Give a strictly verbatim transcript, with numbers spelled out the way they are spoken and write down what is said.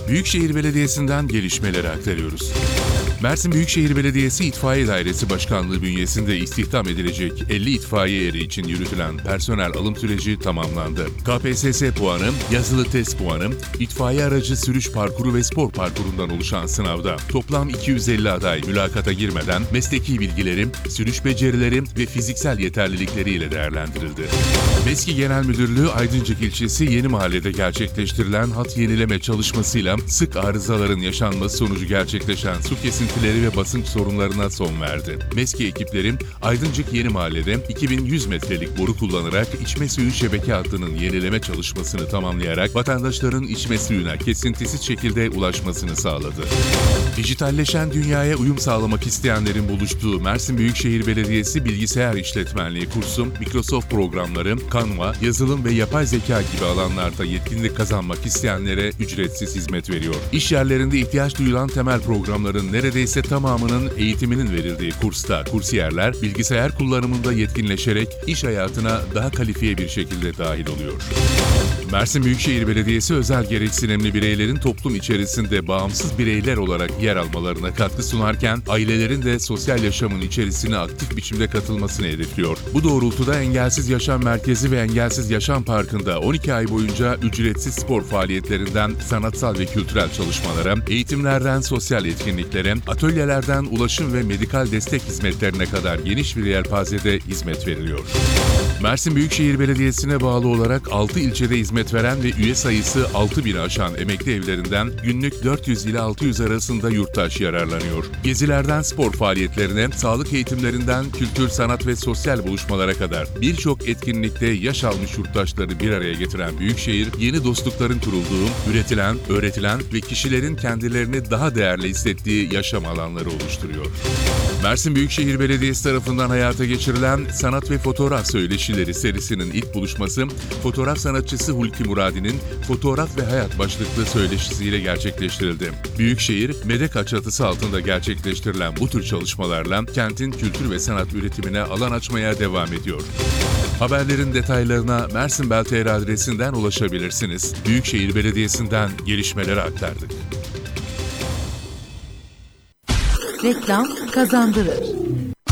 Büyükşehir Belediyesi'nden gelişmeleri aktarıyoruz. Mersin Büyükşehir Belediyesi İtfaiye Dairesi Başkanlığı bünyesinde istihdam edilecek elli itfaiye eri için yürütülen personel alım süreci tamamlandı. K P S S puanı, yazılı test puanı, itfaiye aracı sürüş parkuru ve spor parkurundan oluşan sınavda toplam iki yüz elli aday mülakata girmeden mesleki bilgileri, sürüş becerileri ve fiziksel yeterlilikleriyle değerlendirildi. MESKİ Genel Müdürlüğü Aydıncık ilçesi Yeni Mahalle'de gerçekleştirilen hat yenileme çalışmasıyla sık arızaların yaşanması sonucu gerçekleşen su kesintileri ve basınç sorunlarına son verdi. MESKİ ekipleri Aydıncık Yeni Mahalle'de iki bin yüz metrelik boru kullanarak içme suyu şebeke hattının yenileme çalışmasını tamamlayarak vatandaşların içme suyuna kesintisiz şekilde ulaşmasını sağladı. Dijitalleşen dünyaya uyum sağlamak isteyenlerin buluştuğu Mersin Büyükşehir Belediyesi Bilgisayar İşletmenliği kursu, Microsoft programları, Canva, yazılım ve yapay zeka gibi alanlarda yetkinlik kazanmak isteyenlere ücretsiz hizmet veriyor. İş yerlerinde ihtiyaç duyulan temel programların neredeyse tamamının eğitiminin verildiği kursta kursiyerler bilgisayar kullanımında yetkinleşerek iş hayatına daha kalifiye bir şekilde dahil oluyor. Mersin Büyükşehir Belediyesi özel gereksinimli bireylerin toplum içerisinde bağımsız bireyler olarak yer almalarına katkı sunarken ailelerin de sosyal yaşamın içerisine aktif biçimde katılmasını hedefliyor. Bu doğrultuda Engelsiz Yaşam Merkezi ve Engelsiz Yaşam Parkı'nda on iki ay boyunca ücretsiz spor faaliyetlerinden sanatsal ve kültürel çalışmalara, eğitimlerden sosyal etkinliklere, atölyelerden ulaşım ve medikal destek hizmetlerine kadar geniş bir yelpazede hizmet veriliyor. Mersin Büyükşehir Belediyesi'ne bağlı olarak altı ilçede hizmet veren ve üye sayısı altı bini aşan emekli evlerinden günlük dört yüz ile altı yüz arasında yurttaş yararlanıyor. Gezilerden spor faaliyetlerine, sağlık eğitimlerinden kültür, sanat ve sosyal buluşmalara kadar birçok etkinlikte yaş almış yurttaşları bir araya getiren Büyükşehir, yeni dostlukların kurulduğu, üretilen, öğretilen ve kişilerin kendilerini daha değerli hissettiği yaşam alanları oluşturuyor. Mersin Büyükşehir Belediyesi tarafından hayata geçirilen Sanat ve Fotoğraf Söyleşileri serisinin ilk buluşması, fotoğraf sanatçısı Hulki Muradi'nin Fotoğraf ve Hayat başlıklı söyleşisiyle gerçekleştirildi. Büyükşehir, MEDEKA çatısı altında gerçekleştirilen bu tür çalışmalarla kentin kültür ve sanat üretimine alan açmaya devam ediyor. Haberlerin detaylarına Mersin Bel nokta t r adresinden ulaşabilirsiniz. Büyükşehir Belediyesi'nden gelişmeleri aktardık. Reklam kazandırır.